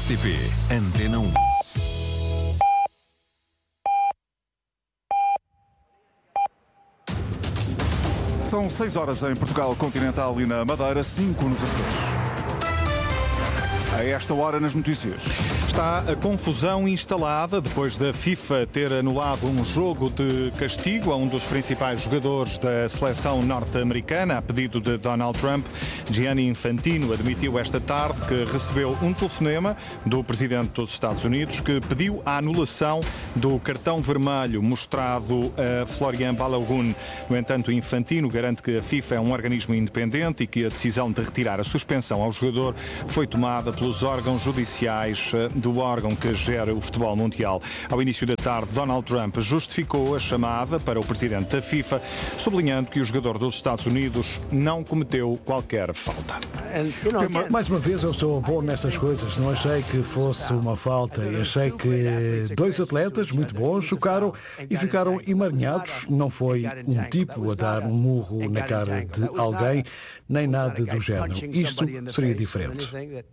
RTP Antena 1. São 6 horas em Portugal Continental e na Madeira, 5 nos Açores. A esta hora nas notícias. Está a confusão instalada depois da FIFA ter anulado um jogo de castigo a um dos principais jogadores da seleção norte-americana, a pedido de Donald Trump. Gianni Infantino admitiu esta tarde que recebeu um telefonema do presidente dos Estados Unidos que pediu a anulação do cartão vermelho mostrado a Florian Balogun. No entanto, Infantino garante que a FIFA é um organismo independente e que a decisão de retirar a suspensão ao jogador foi tomada pelos órgãos judiciais do órgão que gera o futebol mundial. Ao início da tarde, Donald Trump justificou a chamada para o presidente da FIFA, sublinhando que o jogador dos Estados Unidos não cometeu qualquer falta. Mais uma vez, eu sou bom nestas coisas. Não achei que fosse uma falta. Achei que dois atletas muito bons chocaram e ficaram emaranhados. Não foi um tipo a dar um murro na cara de alguém, nem nada do género. Isto seria diferente.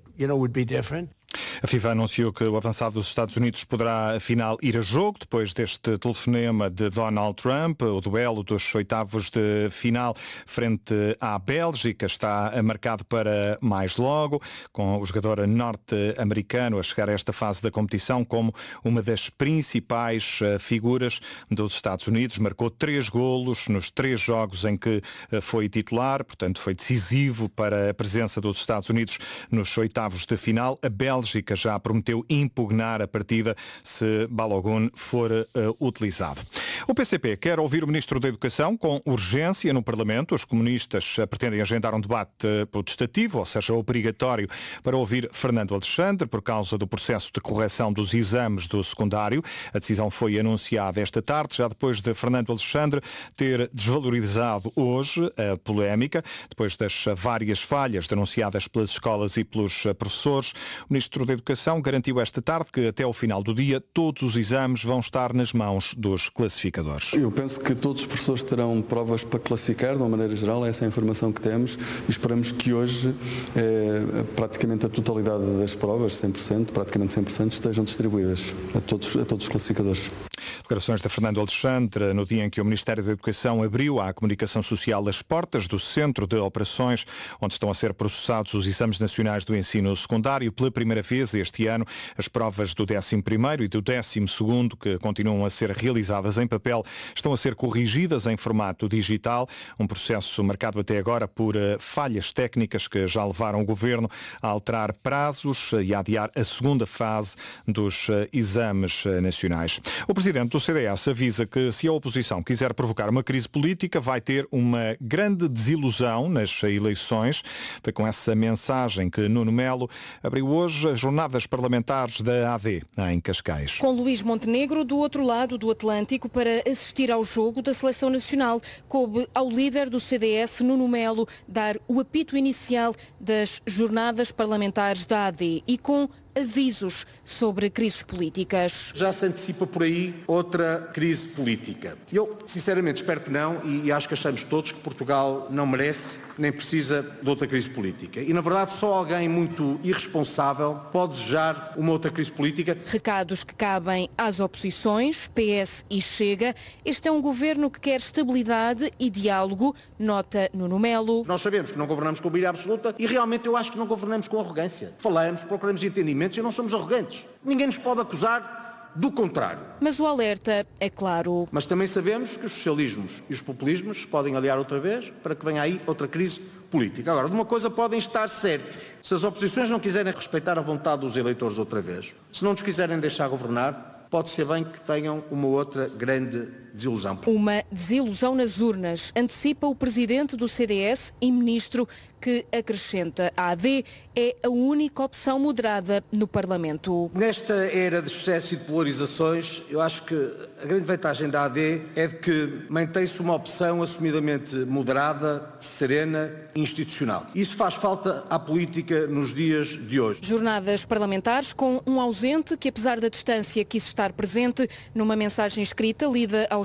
A FIFA anunciou que o avançado dos Estados Unidos poderá, afinal, ir a jogo depois deste telefonema de Donald Trump. O duelo dos oitavos de final frente à Bélgica está marcado para mais logo, com o jogador norte-americano a chegar a esta fase da competição como uma das principais figuras dos Estados Unidos. Marcou 3 golos nos 3 jogos em que foi titular, portanto foi decisivo para a presença dos Estados Unidos nos oitavos de final. A Bélgica já prometeu impugnar a partida se Balogun for utilizado. O PCP quer ouvir o Ministro da Educação com urgência no Parlamento. Os comunistas pretendem agendar um debate potestativo, ou seja, obrigatório, para ouvir Fernando Alexandre por causa do processo de correção dos exames do secundário. A decisão foi anunciada esta tarde, já depois de Fernando Alexandre ter desvalorizado hoje a polémica, depois das várias falhas denunciadas pelas escolas e pelos professores. O Ministro da Educação garantiu esta tarde que até ao final do dia todos os exames vão estar nas mãos dos classificadores. Eu penso que todos os professores terão provas para classificar, de uma maneira geral, essa é a informação que temos e esperamos que hoje praticamente a totalidade das provas, 100%, praticamente 100%, estejam distribuídas a todos os classificadores. Declarações de Fernando Alexandre no dia em que o Ministério da Educação abriu à comunicação social as portas do Centro de Operações, onde estão a ser processados os exames nacionais do ensino secundário. Pela primeira vez este ano, as provas do 11º e do 12º, que continuam a ser realizadas em papel, estão a ser corrigidas em formato digital, um processo marcado até agora por falhas técnicas que já levaram o Governo a alterar prazos e a adiar a segunda fase dos exames nacionais. O Presidente do CDS avisa que se a oposição quiser provocar uma crise política, vai ter uma grande desilusão nas eleições. Foi com essa mensagem que Nuno Melo abriu hoje as jornadas parlamentares da AD em Cascais. Com Luís Montenegro do outro lado do Atlântico para assistir ao jogo da Seleção Nacional, coube ao líder do CDS, Nuno Melo, dar o apito inicial das jornadas parlamentares da AD e com avisos sobre crises políticas. Já se antecipa por aí outra crise política. Eu, sinceramente, espero que não e acho que achamos todos que Portugal não merece nem precisa de outra crise política. E, na verdade, só alguém muito irresponsável pode desejar uma outra crise política. Recados que cabem às oposições, PS e Chega. Este é um governo que quer estabilidade e diálogo, nota Nuno Melo. Nós sabemos que não governamos com maioria absoluta e realmente eu acho que não governamos com arrogância. Falamos, procuramos entendimento e não somos arrogantes. Ninguém nos pode acusar do contrário. Mas o alerta é claro. Mas também sabemos que os socialismos e os populismos se podem aliar outra vez para que venha aí outra crise política. Agora, de uma coisa podem estar certos. Se as oposições não quiserem respeitar a vontade dos eleitores outra vez, se não nos quiserem deixar governar, pode ser bem que tenham uma outra grande desilusão. Uma desilusão nas urnas, antecipa o presidente do CDS e ministro que acrescenta a AD é a única opção moderada no Parlamento. Nesta era de excesso e de polarizações, eu acho que a grande vantagem da AD é de que mantém-se uma opção assumidamente moderada, serena e institucional. Isso faz falta à política nos dias de hoje. Jornadas parlamentares com um ausente que, apesar da distância, quis estar presente numa mensagem escrita lida aos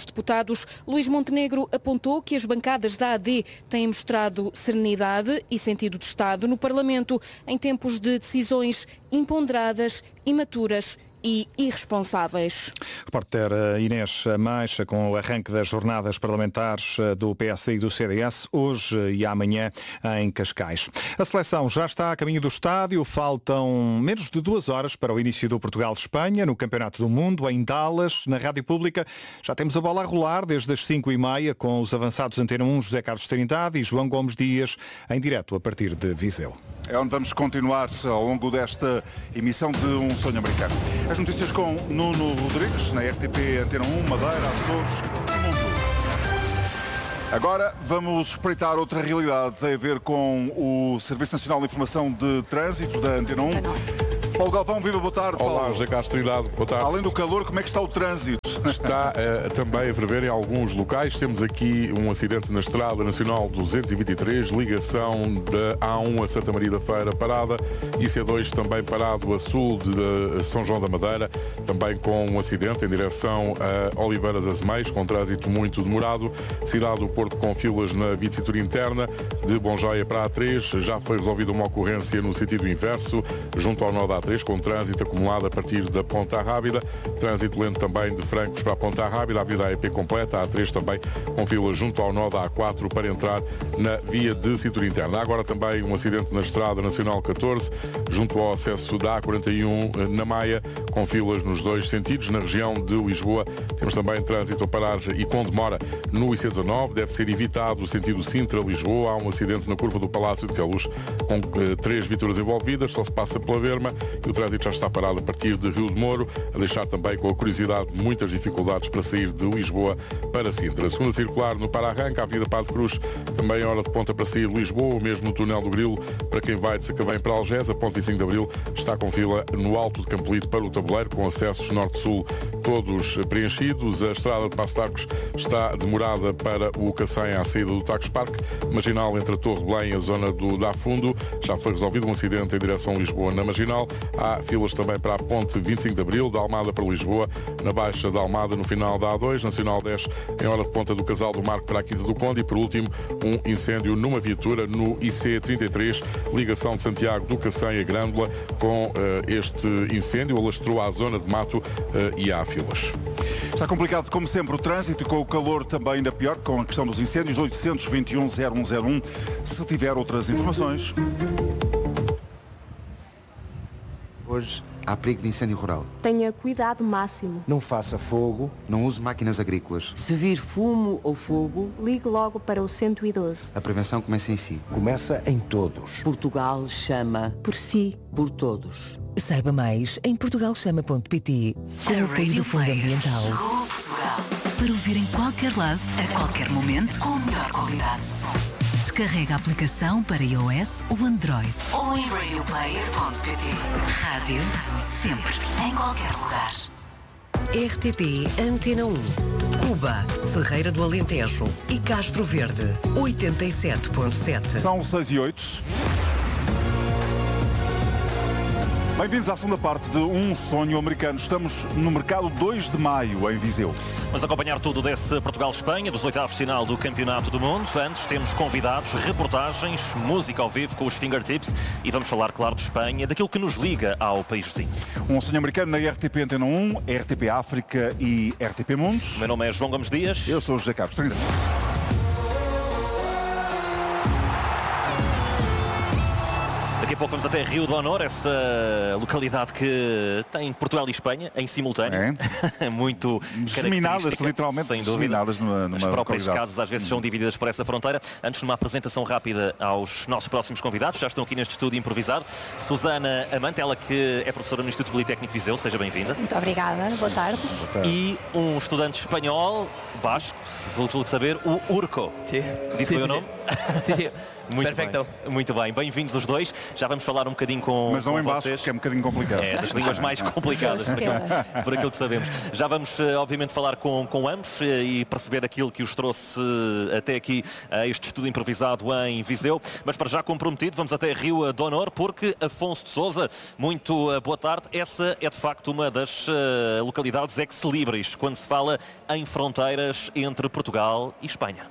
aos deputados. Luís Montenegro apontou que as bancadas da AD têm mostrado serenidade e sentido de Estado no Parlamento em tempos de decisões imponderadas, imaturas e irresponsáveis. Repórter Inês Maixa com o arranque das jornadas parlamentares do PSD e do CDS, hoje e amanhã em Cascais. A seleção já está a caminho do estádio, faltam menos de 2 horas para o início do Portugal-Espanha no Campeonato do Mundo, em Dallas, na Rádio Pública. Já temos a bola a rolar desde as 5h30 com os avançados Antena 1, José Carlos Trindade e João Gomes Dias, em direto a partir de Viseu. É onde vamos continuar ao longo desta emissão de Um Sonho Americano. As notícias com Nuno Rodrigues, na RTP Antena 1, Madeira, Açores e Mundo. Agora vamos espreitar outra realidade, tem a ver com o Serviço Nacional de Informação de Trânsito da Antena 1. Paulo Galvão, viva, boa tarde. Olá, José Carlos Trindade, boa tarde. Além do calor, como é que está o trânsito? Está também a prever em alguns locais. Temos aqui um acidente na Estrada Nacional 223, ligação da A1 a Santa Maria da Feira parada, IC2 também parado a sul de São João da Madeira, também com um acidente em direção a Oliveira das Meias, com trânsito muito demorado. Cidade do Porto com filas na via de cintura interna, de Bonjoia para a A3, já foi resolvida uma ocorrência no sentido inverso, junto ao nó da A3, com trânsito acumulado a partir da Ponta Rábida, trânsito lento também de Francos para a Ponta Rábida, a Avenida AEP completa, a A3 também com fila junto ao nó da A4 para entrar na via de cintura interna. Há agora também um acidente na Estrada Nacional 14, junto ao acesso da A41 na Maia, com filas nos 2 sentidos. Na região de Lisboa temos também trânsito a parar e com demora no IC19, deve ser evitado o sentido Sintra-Lisboa. Há um acidente na curva do Palácio de Queluz com 3 viaturas envolvidas, só se passa pela Berma e o trânsito já está parado a partir de Rio de Moro, a deixar também com a curiosidade muitas dificuldades para sair de Lisboa para Sintra. A segunda circular no Para-Arranca, a Avenida Padre Cruz, também hora de ponta para sair de Lisboa, mesmo no túnel do Grilo, para quem vai de Sacavém para Algés, a ponte 25 de Abril está com fila no Alto de Campolide para o Tabuleiro, com acessos norte-sul todos preenchidos. A estrada de Passo de Arcos está demorada para o Cacém à saída do Tagus Parque, marginal entre a Torre de Belém e a zona do Dafundo. Já foi resolvido um acidente em direção a Lisboa na marginal. Há filas também para a ponte 25 de Abril, da Almada para Lisboa, na Baixa da Almada, no final da A2, Nacional 10, em hora de ponta do Casal do Marco para a Quinta do Conde e, por último, um incêndio numa viatura no IC33, ligação de Santiago do Cacém a Grândola. Com este incêndio, alastrou à zona de mato e há filas. Está complicado, como sempre, o trânsito e com o calor também ainda pior, com a questão dos incêndios. 821-0101, se tiver outras informações. Hoje há perigo de incêndio rural. Tenha cuidado máximo. Não faça fogo, não use máquinas agrícolas. Se vir fumo ou fogo, ligue logo para o 112. A prevenção começa em si. Começa em todos. Portugal chama por si, por todos. Saiba mais em portugalchama.pt, com o apoio do Fundo Ambiental. Para ouvir em qualquer lado, a qualquer momento, com melhor qualidade. Descarrega a aplicação para iOS ou Android. Ou em radioplayer.pt. Rádio, sempre, em qualquer lugar. RTP Antena 1. Cuba, Ferreira do Alentejo e Castro Verde, 87.7. São 6h08. Bem-vindos à segunda parte de Um Sonho Americano. Estamos no mercado 2 de maio, em Viseu. Vamos acompanhar tudo desse Portugal-Espanha, dos 8avos de final do Campeonato do Mundo. Antes temos convidados, reportagens, música ao vivo com os Fingertips e vamos falar, claro, de Espanha, daquilo que nos liga ao país vizinho. Um Sonho Americano na RTP Antena 1, RTP África e RTP Mundo. Meu nome é João Gomes Dias. Eu sou o José Carlos Trindade. Daqui a pouco vamos até Rio do Honor, essa localidade que tem Portugal e Espanha em simultâneo. É. Muito disseminadas, literalmente sem dúvida. Disseminadas numa As próprias localidade. casas às vezes são divididas por essa fronteira. Antes, numa apresentação rápida aos nossos próximos convidados, já estão aqui neste estúdio improvisado. Susana Amante, ela que é professora no Instituto Politécnico de Viseu, seja bem-vinda. Muito obrigada, boa tarde. E um estudante espanhol, basco, vou tudo saber, o Urco. Sí. Disse o nome? Sí, sí. Perfeito. Muito bem, bem-vindos os dois. Já vamos falar um bocadinho com Mas não em vocês. Basco, que é um bocadinho complicado. É, das línguas mais complicadas, por aquilo que sabemos. Já vamos, obviamente, falar com ambos e perceber aquilo que os trouxe até aqui a este estudo improvisado em Viseu. Mas para já comprometido, vamos até Rio de Honor, porque Afonso de Sousa, muito boa tarde. Essa é de facto uma das localidades ex-libris, quando se fala em fronteiras entre Portugal e Espanha.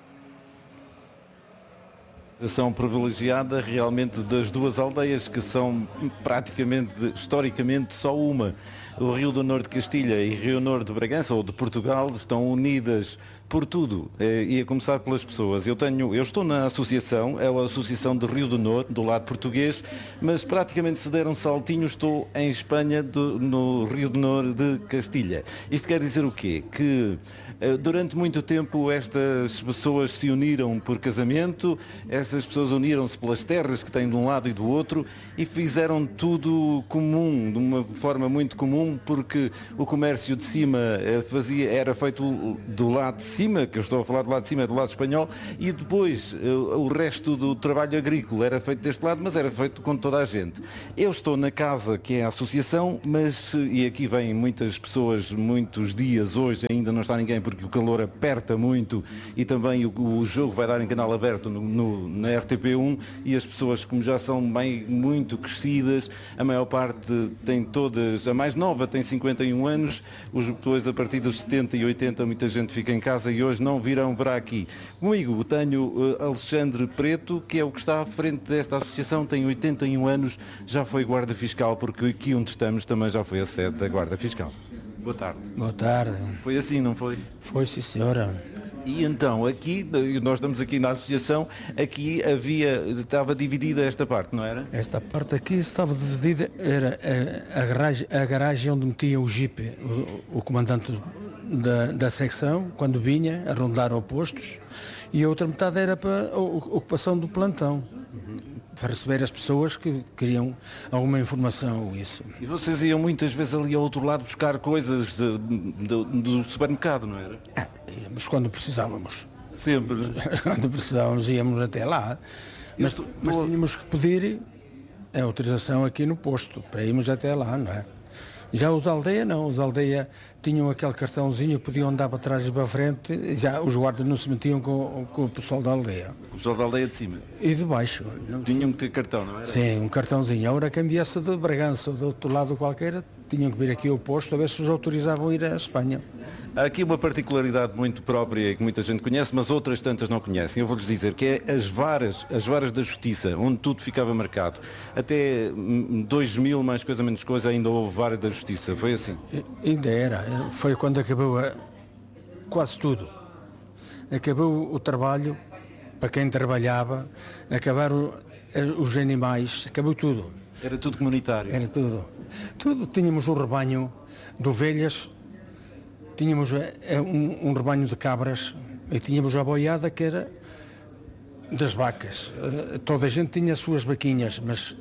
São privilegiada realmente das duas aldeias, que são praticamente, historicamente, só uma. O Rio do Norte de Castilha e Rio Norte de Bragança, ou de Portugal, estão unidas por tudo, e a começar pelas pessoas. Eu estou na associação, é a Associação de Rio do Norte, do lado português, mas praticamente se der um saltinho estou em Espanha, no Rio do Norte de Castilha. Isto quer dizer o quê? Que durante muito tempo estas pessoas se uniram por casamento, estas pessoas uniram-se pelas terras que têm de um lado e do outro e fizeram tudo comum, de uma forma muito comum, porque o comércio de cima era feito do lado de cima, que eu estou a falar do lado de cima, do lado espanhol, e depois o resto do trabalho agrícola era feito deste lado, mas era feito com toda a gente. Eu estou na casa, que é a associação, e aqui vêm muitas pessoas, muitos dias, hoje ainda não está ninguém, porque o calor aperta muito e também o jogo vai dar em canal aberto na RTP1 e as pessoas, como já são muito crescidas, a maior parte tem todas, a mais nova tem 51 anos, os depois a partir dos 70 e 80 muita gente fica em casa e hoje não virão para aqui. Comigo tenho Alexandre Preto, que é o que está à frente desta associação, tem 81 anos, já foi guarda fiscal, porque aqui onde estamos também já foi a sede da guarda fiscal. Boa tarde. Boa tarde. Foi assim, não foi? Foi, sim, senhora. E então, aqui, nós estamos aqui na associação, aqui estava dividida esta parte, não era? Esta parte aqui estava dividida, era a garagem onde metia o jipe, o comandante da secção, quando vinha a rondar opostos, e a outra metade era para a ocupação do plantão. Para receber as pessoas que queriam alguma informação ou isso. E vocês iam muitas vezes ali ao outro lado buscar coisas do supermercado, não era? Íamos quando precisávamos. Sempre? Quando precisávamos íamos até lá. Mas tínhamos que pedir a autorização aqui no posto, para irmos até lá, não é? Já os da aldeia não, os da aldeia tinham aquele cartãozinho, podiam andar para trás e para a frente, já os guardas não se metiam com o pessoal da aldeia. O pessoal da aldeia de cima? E de baixo. Tinham que ter cartão, não era? Sim, um cartãozinho. Agora quem viesse de Bragança ou do outro lado qualquer, tinham que vir aqui ao posto a ver se os autorizavam a ir à Espanha. Há aqui uma particularidade muito própria que muita gente conhece, mas outras tantas não conhecem. Eu vou-lhes dizer que é as varas da justiça, onde tudo ficava marcado. Até 2000, mais coisa menos coisa, ainda houve vara da justiça. Foi assim? Ainda era. Foi quando acabou quase tudo. Acabou o trabalho, para quem trabalhava, acabaram os animais, acabou tudo. Era tudo comunitário? Era tudo. Tudo. Tínhamos um rebanho de ovelhas, tínhamos um rebanho de cabras e tínhamos a boiada que era das vacas. Toda a gente tinha as suas vaquinhas, mas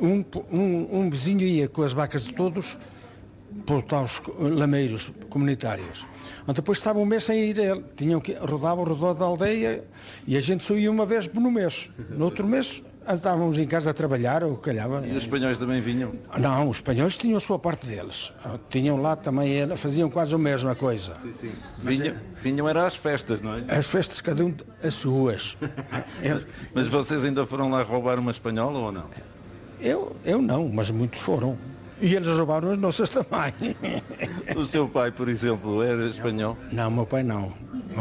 um vizinho ia com as vacas de todos para os tais lameiros comunitários. Depois estava um mês sem ir ele. Rodava o redor da aldeia e a gente só ia uma vez no mês. No outro mês estávamos em casa a trabalhar ou calhava. E os espanhóis também vinham? Não, os espanhóis tinham a sua parte deles. Tinham lá também, faziam quase a mesma coisa. Sim, sim. Vinham era às festas, não é? As festas, cada um as suas. Mas vocês ainda foram lá roubar uma espanhola ou não? Eu não, mas muitos foram. E eles roubaram as nossas também. O seu pai, por exemplo, era espanhol? Não, meu pai não.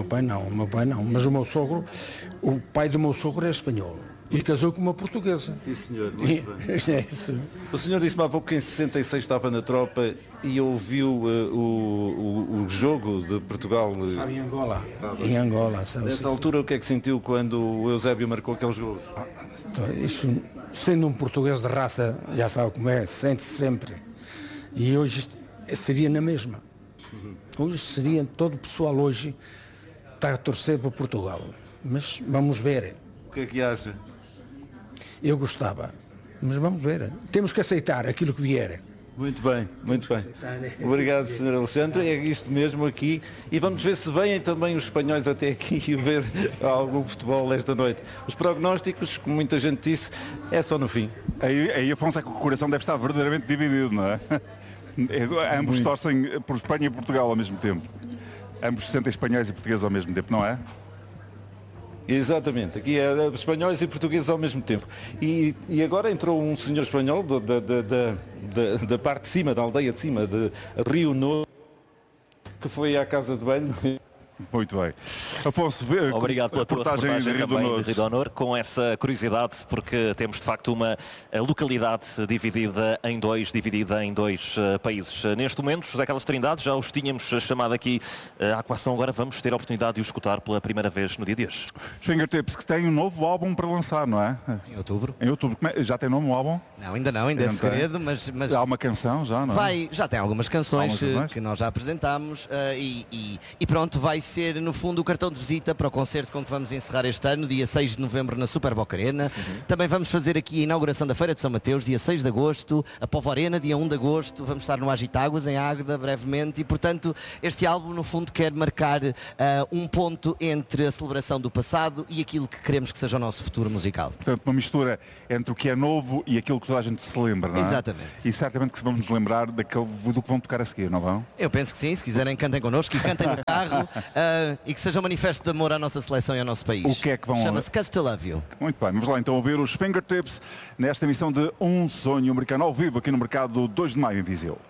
Mas o meu sogro, o pai do meu sogro é espanhol. E casou com uma portuguesa. Sim, senhor. Muito bem. É isso. O senhor disse-me há pouco que em 66 estava na tropa e ouviu o jogo de Portugal. Estava em Angola. Em Angola. Nessa altura, o que é que sentiu quando o Eusébio marcou aqueles gols? Isso, sendo um português de raça, já sabe como é, sente-se sempre. E hoje seria na mesma. Hoje seria todo o pessoal hoje está a torcer para Portugal. Mas vamos ver. O que é que acha? Eu gostava, mas vamos ver. Temos que aceitar aquilo que vier. Muito bem, muito bem. Obrigado, Sr. Alexandre. É isto mesmo aqui. E vamos ver se vêm também os espanhóis até aqui e ver algum futebol esta noite. Os prognósticos, como muita gente disse, é só no fim. Aí Afonso, é que o coração deve estar verdadeiramente dividido, não é? Ambos torcem por Espanha e Portugal ao mesmo tempo. Ambos se sentem espanhóis e portugueses ao mesmo tempo, não é? Exatamente, aqui é espanhóis e portugueses ao mesmo tempo. E agora entrou um senhor espanhol da parte de cima, da aldeia de cima, de Rio Novo, que foi à casa de banho. Muito bem. Afonso, obrigado pela tua reportagem também de Rio do Honor, com essa curiosidade, porque temos de facto uma localidade dividida em dois países. Neste momento, José Carlos Trindade, já os tínhamos chamado aqui à equação, agora vamos ter a oportunidade de os escutar pela primeira vez no dia de hoje. Fingertips, que tem um novo álbum para lançar, não é? Em outubro. Em outubro. Já tem nome o álbum? Não, ainda é segredo, mas... Há uma canção já, não é? Já tem algumas canções que nós já apresentámos e pronto, vai ser no fundo o cartão de visita para o concerto com que vamos encerrar este ano, dia 6 de novembro na Super Boca Arena. Também vamos fazer aqui a inauguração da Feira de São Mateus, dia 6 de agosto, a Povo Arena, dia 1 de agosto, vamos estar no Agitáguas, em Águeda, brevemente, e portanto este álbum no fundo quer marcar um ponto entre a celebração do passado e aquilo que queremos que seja o nosso futuro musical. Portanto, uma mistura entre o que é novo e aquilo que toda a gente se lembra, não é? Exatamente. E certamente que vamos nos lembrar do que vão tocar a seguir, não vão? Eu penso que sim, se quiserem cantem connosco e cantem no carro e que seja um manifesto de amor à nossa seleção e ao nosso país. O que é que vão... Chama-se Cause to Love You. Muito bem, vamos lá então ouvir os Fingertips nesta emissão de Um Sonho Americano ao vivo aqui no Mercado 2 de Maio em Viseu.